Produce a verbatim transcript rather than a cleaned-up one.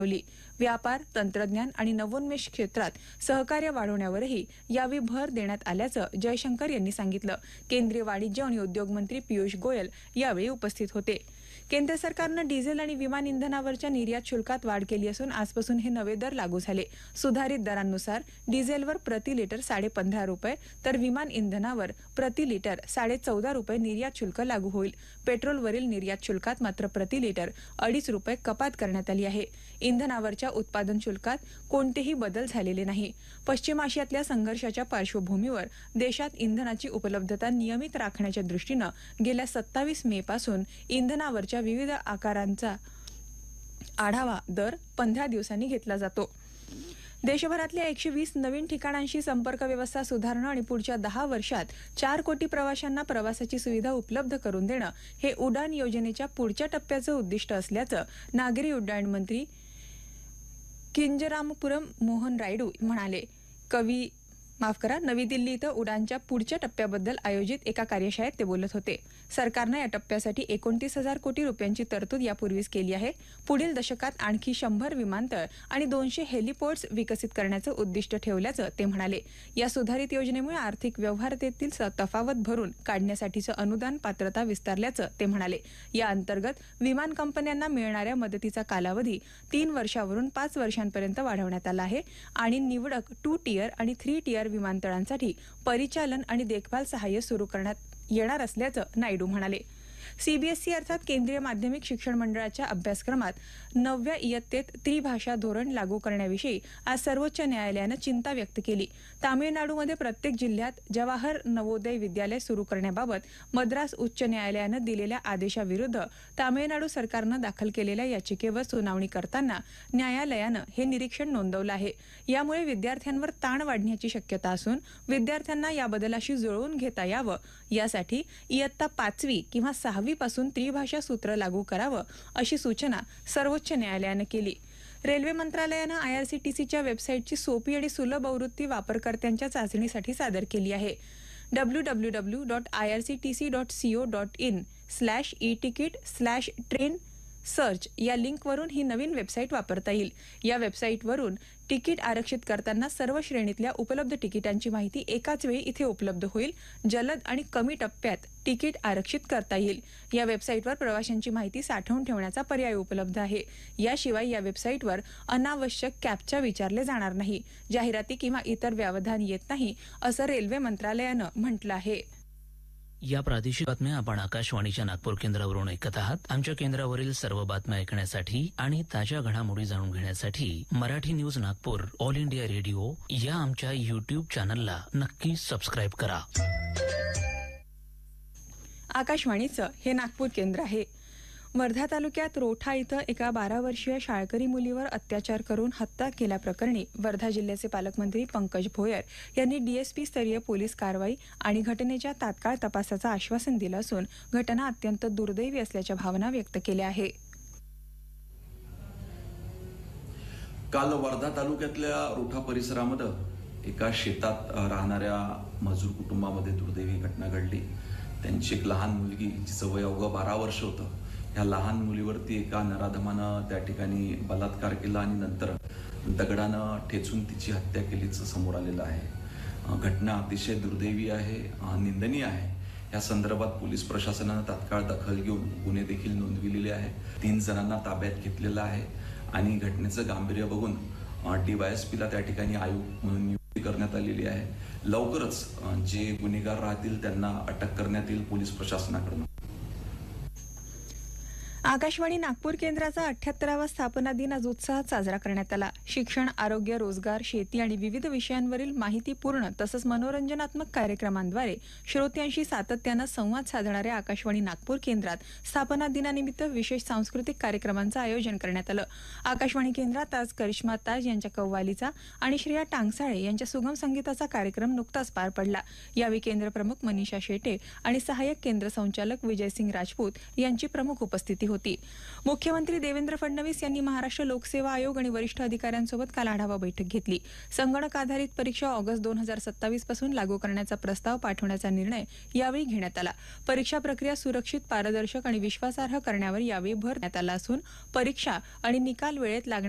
व्यापार, तंत्रज्ञान आणि नवोन्मेष क्षेत्रात सहकार्य वाढवण्यावरही यावेळी भर देण्यात आल्याचं जयशंकर यांनी सांगितलं. केंद्रीय वाणिज्य आणि उद्योग मंत्री पियुष गोयल यावेळी उपस्थित होते. केंद्र सरकारनं डिझेल आणि विमान इंधनावरच्या निर्यात शुल्कात वाढ केली असून आजपासून हे नवे दर लागू झाले. सुधारित दरांनुसार डिझेलवर प्रति लिटर साडे पंधरा रुपये तर विमान इंधनावर प्रति लिटर साडे चौदा रुपये निर्यात शुल्क लागू होईल. पेट्रोलवरील निर्यात शुल्कात मात्र प्रति लिटर अडीच रुपये कपात करण्यात आली आहे. इंधनावरच्या उत्पादन शुल्कात कोणतेही बदल झालेले नाही. पश्चिम आशियातल्या संघर्षाच्या पार्श्वभूमीवर देशात इंधनाची उपलब्धता नियमित राखण्याच्या दृष्टीनं गेल्या सत्तावीस मे पासून इंधनावरच्या विविध आकारांचा आढावा दर पंधरा दिवसांनी घेतला जातो. देशभरातल्या एकशे वीस नवीन ठिकाणांशी संपर्क व्यवस्था सुधारणं आणि पुढच्या दहा वर्षात चार कोटी प्रवाशांना प्रवासाची सुविधा उपलब्ध करून देणं हे उडान योजनेच्या पुढच्या टप्प्याचं उद्दिष्ट असल्याचं नागरी उड्डाण मंत्री किंजरामपुरम मोहन रायडू म्हणाले. कवी माफ करा नवी दिल्ली इथं उडानच्या पुढच्या टप्प्याबद्दल आयोजित एका कार्यशाळेत ते बोलत होते. सरकारनं या टप्प्यासाठी एकोणतीस हजार कोटी रुपयांची तरतूद यापूर्वीच केली आहे. पुढील दशकात आणखी शंभर विमानतळ आणि दोनशे हेलिपोर्ट्स विकसित करण्याचं उद्दिष्ट ठेवल्याचं ते म्हणाले. या सुधारित योजनेमुळे आर्थिक व्यवहार्यतेतील तफावत भरून काढण्यासाठीचं अनुदान पात्रता विस्तारल्याचं ते म्हणाले. या अंतर्गत विमान कंपन्यांना मिळणाऱ्या मदतीचा कालावधी तीन वर्षावरून पाच वर्षांपर्यंत वाढवण्यात आला आहे आणि निवडक टू टियर आणि थ्री टियर विमानतळांसाठी परिचालन आणि देखभाल सहाय्य सुरू करण्यात येणार असल्याचं नायडू म्हणाले. सीबीएसई अर्थात केंद्रीय माध्यमिक शिक्षण मंडळाच्या अभ्यासक्रमात नवव्या इयत्तेत त्रिभाषा धोरण लागू करण्याविषयी आज सर्वोच्च न्यायालयानं चिंता व्यक्त केली. तामिळनाडूमध्ये प्रत्येक जिल्ह्यात जवाहर नवोदय विद्यालय सुरू करण्याबाबत मद्रास उच्च न्यायालयानं दिलेल्या आदेशाविरुद्ध तामिळनाडू सरकारनं दाखल केलेल्या याचिकेवर सुनावणी करताना न्यायालयानं हे निरीक्षण नोंदवलं आहे. यामुळे विद्यार्थ्यांवर ताण वाढण्याची शक्यता असून विद्यार्थ्यांना या बदलाशी जुळवून घेता यावं यासाठी इयत्ता पाचवी किंवा सहावी पासून त्रिभाषा सूत्र लागू करावं अशी सूचना सर्वोच्च न्यायालयानं केली. रेल्वे मंत्रालयानं आयआरसीटीसीच्या वेबसाईटची सोपी आणि सुलभ आवृत्ती वापरकर्त्यांच्या चाचणीसाठी सादर केली आहे. W W W dot I R C T C dot CO dot in slash e ticket slash train search या लिंकवरून ही नवीन वेबसाईट वापरता येईल. या वेबसाईटवरून तिकीट आरक्षित करताना सर्व श्रेणीतल्या उपलब्ध तिकिटांची माहिती एकाच वेळी इथे उपलब्ध होईल. जलद आणि कमी टप्प्यात तिकीट आरक्षित करता येईल. या वेबसाईटवर प्रवाशांची माहिती साठवून ठेवण्याचा पर्याय उपलब्ध आहे. याशिवाय या वेबसाईटवर अनावश्यक कॅप्चा विचारले जाणार नाही. जाहिराती किंवा इतर व्यवधान येत नाही असं रेल्वे मंत्रालयानं म्हटलं आहे. या प्रादेशिक बातम्या आपण आकाशवाणीच्या नागपूर केंद्रावरून ऐकत आहात. आमच्या केंद्रावरील सर्व बातम्या ऐकण्यासाठी आणि ताज्या घडामोडी जाणून घेण्यासाठी Marathi news Nagpur all India radio या आमच्या युट्यूब चॅनलला नक्की सबस्क्राईब करा. आकाशवाणीचं हे नागपूर केंद्र आहे. वर्धा तालुक्यात रोठा इथं एका बारा वर्षीय शाळकरी मुलीवर अत्याचार करून हत्या केल्याप्रकरणी वर्धा जिल्ह्याचे पालकमंत्री पंकज भोयर यांनी डीएसपी स्तरीय पोलीस कारवाई आणि घटनेच्या तात्काळ तपासाचं आश्वासन दिलं असून घटना अत्यंत दुर्दैवी असल्याच्या भावना व्यक्त केल्या आहे. काल वर्धा तालुक्यातल्या रोठा परिसरामध्ये एका शेतात राहणाऱ्या मजूर कुटुंबामध्ये दुर्दैवी घटना घडली. त्यांची एक लहान मुलगी जिचं वय अवघं बारा वर्ष होतं. ह्या लहान मुलीवरती एका नराधमानं त्या ठिकाणी बलात्कार केला आणि नंतर दगडानं ठेचून तिची हत्या केल्याचं समोर आलेलं आहे. घटना अतिशय दुर्दैवी आहे, निंदनीय आहे. या संदर्भात पोलीस प्रशासनानं तात्काळ दखल घेऊन गुन्हे देखील नोंदविलेले आहे. तीन जणांना ताब्यात घेतलेलं आहे आणि घटनेचं गांभीर्य बघून डीवायएसपीला त्या ठिकाणी आयुक्त म्हणून नियुक्ती करण्यात आलेली आहे. लवकरच जे गुन्हेगार राहतील त्यांना अटक करण्यात येईल पोलीस प्रशासनाकडून. आकाशवाणी नागपूर केंद्राचा अठ्ठ्याहत्तरावा स्थापना दिन आज उत्साहात साजरा करण्यात आला. शिक्षण, आरोग्य, रोजगार, शेती आणि विविध विषयांवरील माहितीपूर्ण तसंच मनोरंजनात्मक कार्यक्रमांद्वारे श्रोत्यांशी सातत्यानं संवाद साधणाऱ्या आकाशवाणी नागपूर केंद्रात स्थापना दिनानिमित्त विशेष सांस्कृतिक कार्यक्रमांचं आयोजन करण्यात आलं. आकाशवाणी केंद्रात आज करिश्मा ताज यांच्या कव्वालीचा आणि श्रेया टांगसाळे यांच्या सुगम संगीताचा कार्यक्रम नुकताच पार पडला. यावेळी केंद्र प्रमुख मनीषा शेटे आणि सहाय्यक केंद्र संचालक विजयसिंग राजपूत यांची प्रमुख उपस्थिती होती. मुख्यमंत्री देवेंद्र फडणवीस यांनी महाराष्ट्र लोकसेवा आयोग आणि वरिष्ठ अधिकाऱ्यांसोबत काल आढावा बैठक घेतली. संगणक आधारित परीक्षा ऑगस्ट दोन हजार सत्तावीस पासून लागू करण्याचा प्रस्ताव पाठवण्याचा निर्णय यावेळी घेण्यात आला. परीक्षा प्रक्रिया सुरक्षित, पारदर्शक आणि विश्वासार्ह करण्यावर यावेळी भर देण्यात आला असून परीक्षा आणि निकाल वेळेत लागणार